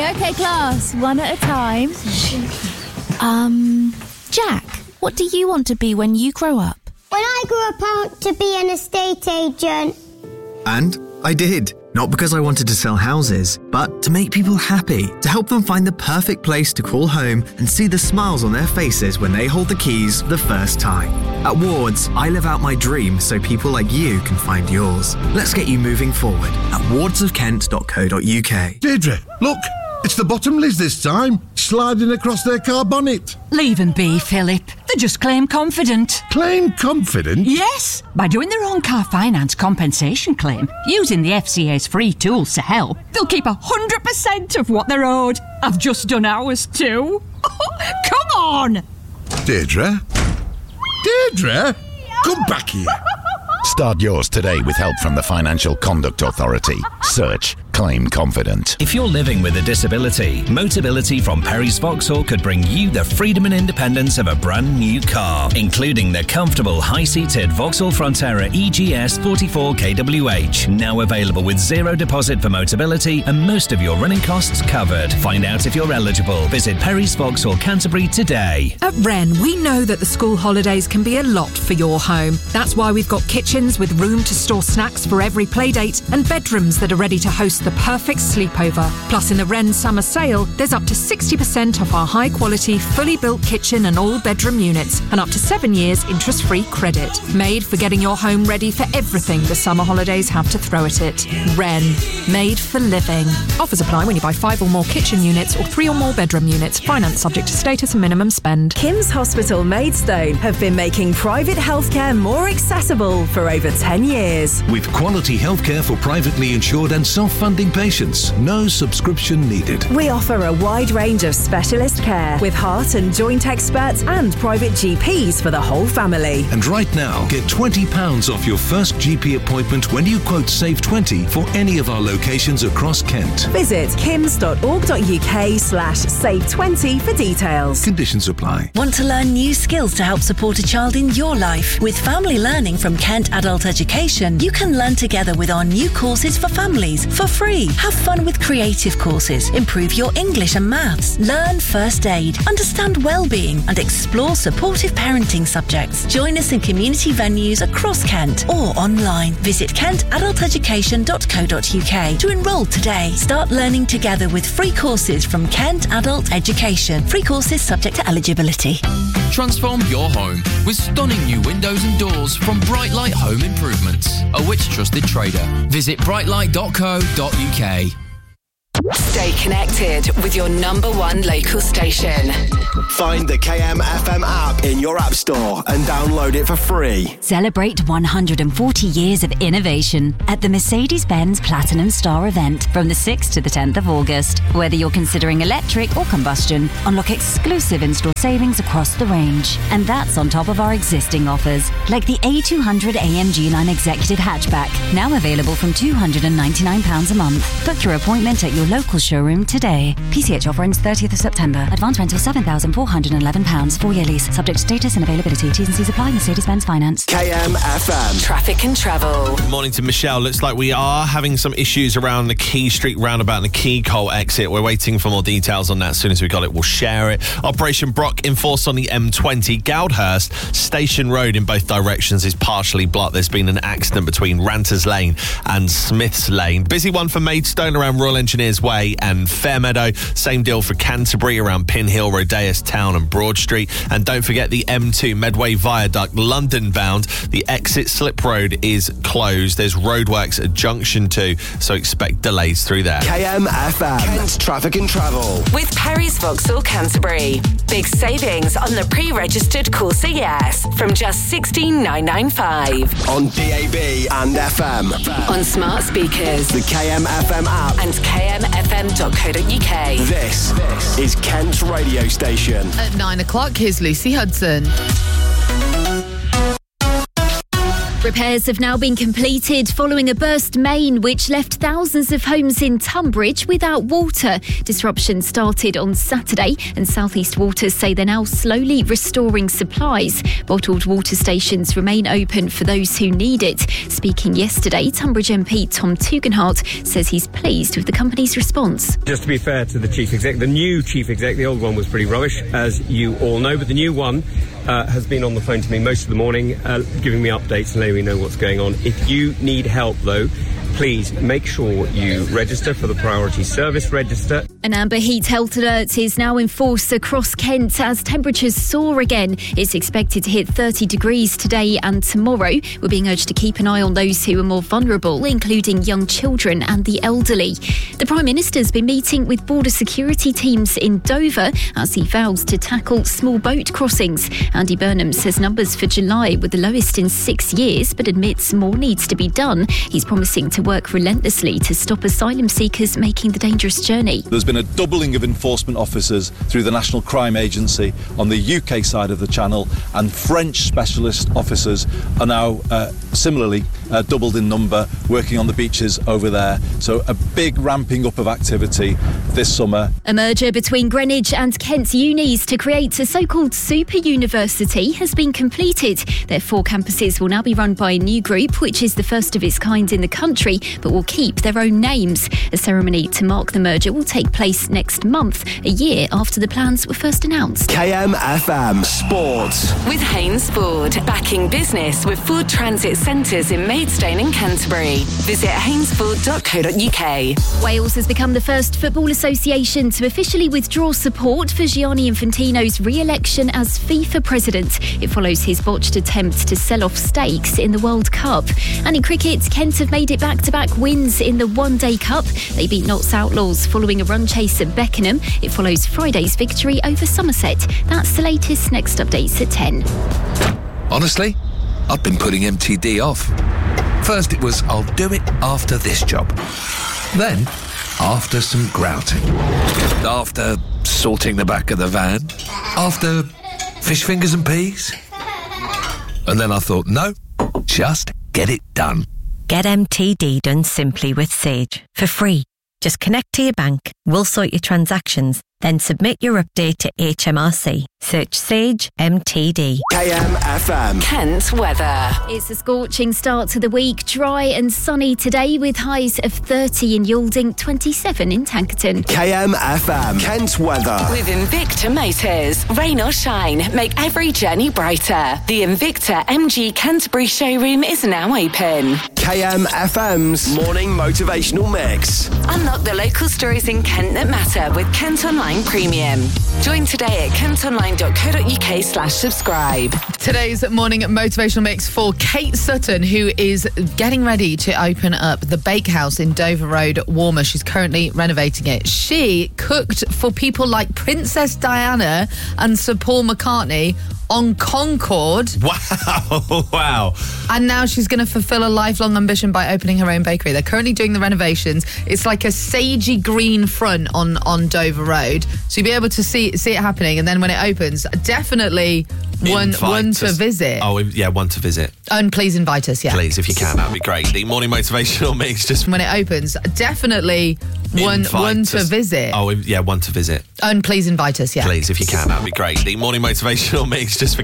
OK, class, one at a time. Jack, what do you want to be when you grow up? When I grew up, I want to be an estate agent. And I did. Not because I wanted to sell houses, but to make people happy, to help them find the perfect place to call home and see the smiles on their faces when they hold the keys for the first time. At Wards, I live out my dream so people like you can find yours. Let's get you moving forward at wardsofkent.co.uk. Deirdre, look, it's the Bottomleys this time, sliding across their car bonnet. Leave them be, Philip. They just claim confident. Claim confident? Yes, by doing their own car finance compensation claim, using the FCA's free tools to help, they'll keep 100% of what they're owed. I've just done ours too. Come on! Deirdre? Deirdre? Come back here. Start yours today with help from the Financial Conduct Authority. Search Claim Confident. If you're living with a disability, Motability from Perry's Vauxhall could bring you the freedom and independence of a brand new car, including the comfortable high-seated Vauxhall Frontera EGS 44 kWh, now available with zero deposit for Motability and most of your running costs covered. Find out if you're eligible. Visit Perry's Vauxhall Canterbury today. At Wren, we know that the school holidays can be a lot for your home. That's why we've got kitchens with room to store snacks for every playdate and bedrooms that are ready to host the perfect sleepover. Plus, in the Wren summer sale, there's up to 60% off our high-quality, fully built kitchen and all-bedroom units and up to 7 years interest-free credit. Made for getting your home ready for everything the summer holidays have to throw at it. Wren. Made for living. Offers apply when you buy 5 or more kitchen units or 3 or more bedroom units. Finance subject to status and minimum spend. Kim's Hospital Maidstone have been making private healthcare more accessible for over 10 years. With quality healthcare for privately insured and self-funding patients, no subscription needed. We offer a wide range of specialist care with heart and joint experts and private GPs for the whole family. And right now, get £20 off your first GP appointment when you quote Save 20 for any of our locations across Kent. Visit kims.org.uk/save20 for details. Conditions apply. Want to learn new skills to help support a child in your life? With Family Learning from Kent Adult Education, you can learn together with our new courses for families for free. Have fun with creative courses, improve your English and maths, learn first aid, understand well-being and explore supportive parenting subjects. Join us in community venues across Kent or online. Visit kentadulteducation.co.uk to enrol today. Start learning together with free courses from Kent Adult Education. Free courses subject to eligibility. Transform your home with stunning new windows and doors from Brightlight Home Improvements, a Which trusted trader. Visit brightlight.co.uk. Stay connected with your number one local station. Find the KMFM app in your app store and download it for free. Celebrate 140 years of innovation at the Mercedes-Benz Platinum Star event from the 6th to the 10th of August. Whether you're considering electric or combustion, unlock exclusive in-store savings across the range. And that's on top of our existing offers, like the A200 AMG Line Executive Hatchback, now available from £299 a month. Book your appointment at your local showroom today. PCH offer ends 30th of September. Advance rental £7,411. 4-year lease. Subject to status and availability. T's and C's apply. Mercedes-Benz Finance. KMFM. Traffic and travel. Good morning to Michelle. Looks like we are having some issues around the Key Street roundabout and the Key Cole exit. We're waiting for more details on that. As soon as we got it, we'll share it. Operation Brock in force on the M20. Goudhurst Station Road in both directions is partially blocked. There's been an accident between Ranters Lane and Smiths Lane. Busy one for Maidstone around Royal Engineers Way and Fairmeadow. Same deal for Canterbury around Pin Hill, Rodeas Town and Broad Street. And don't forget the M2 Medway Viaduct London bound. The exit slip road is closed. There's roadworks at Junction 2, so expect delays through there. KMFM. Kent Traffic and Travel. With Perry's Vauxhall Canterbury. Big savings on the pre-registered Corsa Yes from just $16,995. On DAB and FM. On smart speakers. The KMFM app. And kmfm.co.uk. This is Kent's radio station. At 9 o'clock, here's Lucy Hudson. Repairs have now been completed following a burst main which left thousands of homes in Tunbridge without water. Disruption started on Saturday and South East Water say they're now slowly restoring supplies. Bottled water stations remain open for those who need it. Speaking yesterday, Tunbridge MP Tom Tugendhat says he's pleased with the company's response. Just to be fair to the chief exec, the new chief exec, the old one was pretty rubbish, as you all know, but the new one has been on the phone to me most of the morning, giving me updates and letting me know what's going on. If you need help, though, please make sure you register for the Priority Service Register. An amber heat health alert is now in force across Kent as temperatures soar again. It's expected to hit 30 degrees today and tomorrow. We're being urged to keep an eye on those who are more vulnerable, including young children and the elderly. The Prime Minister's been meeting with border security teams in Dover as he vows to tackle small boat crossings. Andy Burnham says numbers for July were the lowest in 6 years, but admits more needs to be done. He's promising to work relentlessly to stop asylum seekers making the dangerous journey. There's been a doubling of enforcement officers through the National Crime Agency on the UK side of the Channel, and French specialist officers are now similarly doubled in number, working on the beaches over there. So a big ramping up of activity this summer. A merger between Greenwich and Kent's unis to create a so-called super university has been completed. Their 4 campuses will now be run by a new group, which is the first of its kind in the country, but will keep their own names. A ceremony to mark the merger will take place next month, a year after the plans were first announced. KMFM Sports. With Haynes Ford, backing business with Ford Transit Centres in Maidstone and Canterbury. Visit haynesford.co.uk. Wales has become the first football association to officially withdraw support for Gianni Infantino's re-election as FIFA president. It follows his botched attempt to sell off stakes in the World Cup. And in cricket, Kent have made it back-to-back wins in the One Day Cup. They beat Notts Outlaws following a run chase at Beckenham. It follows Friday's victory over Somerset. That's the latest. Next updates at 10. Honestly, I've been putting MTD off. First it was, I'll do it after this job. Then, after some grouting. After sorting the back of the van. After fish fingers and peas. And then I thought, no, just get it done. Get MTD done simply with Sage for free. Just connect to your bank, we'll sort your transactions, then submit your update to HMRC. Search Sage MTD. KMFM. Kent weather. It's a scorching start to the week. Dry and sunny today with highs of 30 in Yalding, 27 in Tankerton. KMFM. Kent weather. With Invicta Motors. Rain or shine, make every journey brighter. The Invicta MG Canterbury showroom is now open. KMFM's morning motivational mix. Unlock the local stories in Kent that matter with Kent Online Premium. Join today at kentonline.co.uk/subscribe. Today's morning motivational mix for Kate Sutton, who is getting ready to open up the Bakehouse in Dover Road, Walmer. She's currently renovating it. She cooked for people like Princess Diana and Sir Paul McCartney on Concord. Wow. And now she's going to fulfill a lifelong ambition by opening her own bakery. They're currently doing the renovations. It's like a sagey green front on Dover Road. So you'll be able to see it happening. And then when it opens, definitely one to visit. Oh, yeah, one to visit. And please invite us, yeah. Please, if you can, that'd be great. The morning motivational mix just... When it opens, definitely one to visit. Oh, yeah, one to visit. And please invite us, yeah. Please, if you can, that'd be great. The morning motivational mix just for